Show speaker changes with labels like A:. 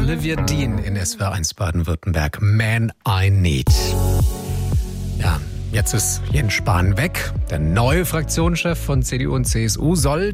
A: Olivia Dean in SWR1 Baden-Württemberg. Man I Need. Ja, jetzt ist Jens Spahn weg. Der neue Fraktionschef von CDU und CSU soll